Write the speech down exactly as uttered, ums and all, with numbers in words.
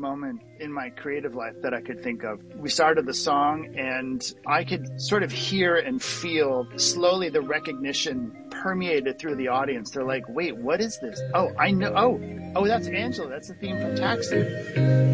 moment in my creative life that I could think of. We started the song and I could sort of hear and feel slowly the recognition permeated through the audience. They're like, wait, what is this? Oh, I know. Oh, oh, that's Angela. That's the theme from Taxi.